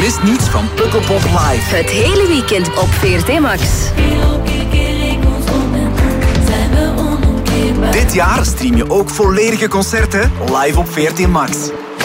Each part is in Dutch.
Mis niets van Pukkelpop Live. Het hele weekend op VRT Max. Dit jaar stream je ook volledige concerten live op VRT Max.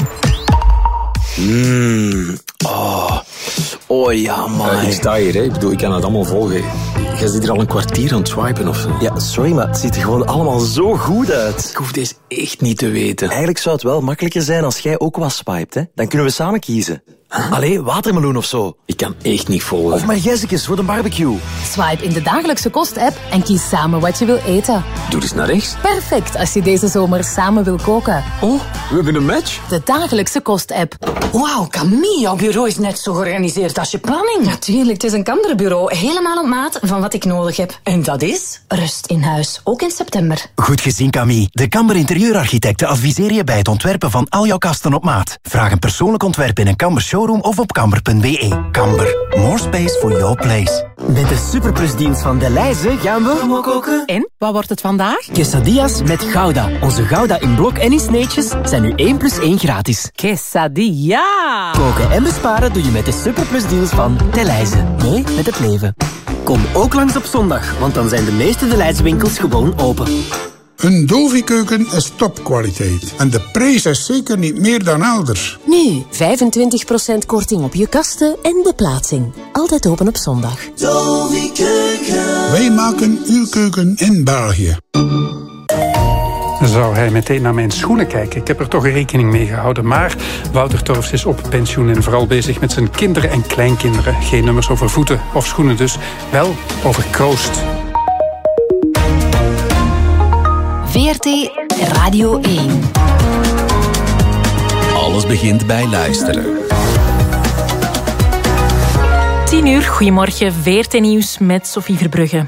Oh ja, man. Ik sta hier, hè. Ik bedoel, ik kan het allemaal volgen. Jij zit hier al een kwartier aan het swipen of zo. Ja, sorry, maar het ziet er gewoon allemaal zo goed uit. Ik hoef deze echt niet te weten. Eigenlijk zou het wel makkelijker zijn als jij ook was swiped, hè. Dan kunnen we samen kiezen. Allee, watermeloen of zo. Ik kan echt niet volgen. Of margezekes voor de barbecue. Swipe in de dagelijkse kost-app en kies samen wat je wil eten. Doe eens naar rechts. Perfect als je deze zomer samen wil koken. Oh, we hebben een match. De dagelijkse kost-app. Wauw, Camille, jouw bureau is net zo georganiseerd als je planning. Natuurlijk, het is een Kamberbureau. Helemaal op maat van wat ik nodig heb. En dat is? Rust in huis, ook in september. Goed gezien, Camille. De Kamber interieurarchitecten adviseren je bij het ontwerpen van al jouw kasten op maat. Vraag een persoonlijk ontwerp in een Kamber showroom of op kamber.be. Kamber. More space for your place. Met de superplusdienst van Delhaize gaan we koken. En, wat wordt het vandaag? Quesadillas met Gouda. Onze Gouda in blok en in sneetjes zijn nu 1+1 gratis. Quesadilla! Koken en besparen doe je met de superplusdeals van Delhaize. Mee met het leven. Kom ook langs op zondag, want dan zijn de meeste Delhaize winkels gewoon open. Een Dovi-keuken is topkwaliteit. En de prijs is zeker niet meer dan elders. Nu, 25% korting op je kasten en de plaatsing. Altijd open op zondag. Dovi-keuken. Wij maken uw keuken in België. Zou hij meteen naar mijn schoenen kijken? Ik heb er toch rekening mee gehouden. Maar Wouter Torfs is op pensioen en vooral bezig met zijn kinderen en kleinkinderen. Geen nummers over voeten of schoenen dus. Wel over kroost. VRT Radio 1. Alles begint bij luisteren. 10:00, goedemorgen, VRT Nieuws met Sophie Verbrugge.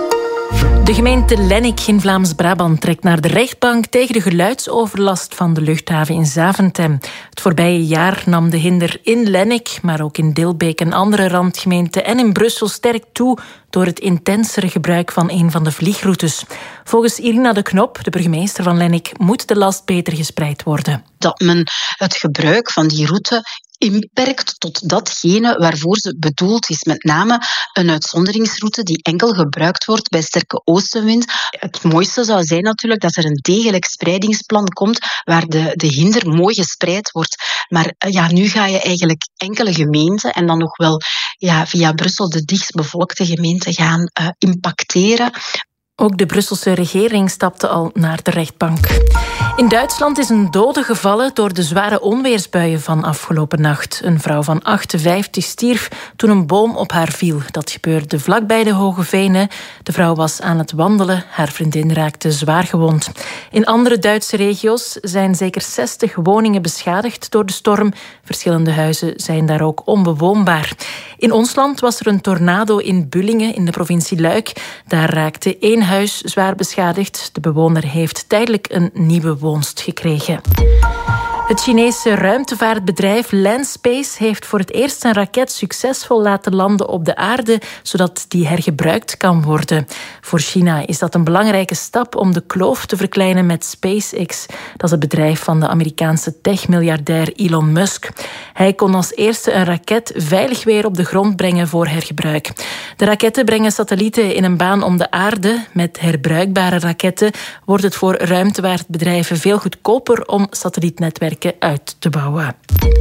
De gemeente Lennik in Vlaams-Brabant trekt naar de rechtbank tegen de geluidsoverlast van de luchthaven in Zaventem. Het voorbije jaar nam de hinder in Lennik, maar ook in Dilbeek en andere randgemeenten en in Brussel sterk toe door het intensere gebruik van een van de vliegroutes. Volgens Irina de Knop, de burgemeester van Lennik, moet de last beter gespreid worden. Dat men het gebruik van die route inperkt tot datgene waarvoor ze bedoeld is. Met name een uitzonderingsroute die enkel gebruikt wordt bij sterke oostenwind. Het mooiste zou zijn natuurlijk dat er een degelijk spreidingsplan komt waar de hinder mooi gespreid wordt. Maar nu ga je eigenlijk enkele gemeenten en dan nog wel via Brussel de dichtstbevolkte gemeenten gaan impacteren. Ook de Brusselse regering stapte al naar de rechtbank. In Duitsland is een dode gevallen door de zware onweersbuien van afgelopen nacht. Een vrouw van 58 stierf toen een boom op haar viel. Dat gebeurde vlakbij de Hoge Venen. De vrouw was aan het wandelen. Haar vriendin raakte zwaar gewond. In andere Duitse regio's zijn zeker 60 woningen beschadigd door de storm. Verschillende huizen zijn daar ook onbewoonbaar. In ons land was er een tornado in Bullingen in de provincie Luik. Daar raakte 1 huis zwaar beschadigd. De bewoner heeft tijdelijk een nieuwe woonst gekregen. Het Chinese ruimtevaartbedrijf Landspace heeft voor het eerst een raket succesvol laten landen op de aarde, zodat die hergebruikt kan worden. Voor China is dat een belangrijke stap om de kloof te verkleinen met SpaceX. Dat is het bedrijf van de Amerikaanse techmiljardair Elon Musk. Hij kon als eerste een raket veilig weer op de grond brengen voor hergebruik. De raketten brengen satellieten in een baan om de aarde. Met herbruikbare raketten wordt het voor ruimtevaartbedrijven veel goedkoper om satellietnetwerken uit te bouwen.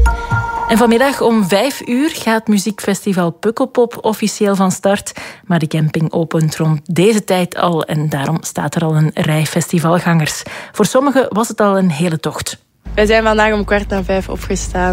En vanmiddag om 5:00 gaat muziekfestival Pukkelpop officieel van start. Maar de camping opent rond deze tijd al en daarom staat er al een rij festivalgangers. Voor sommigen was het al een hele tocht. Wij zijn vandaag om 4:15 opgestaan.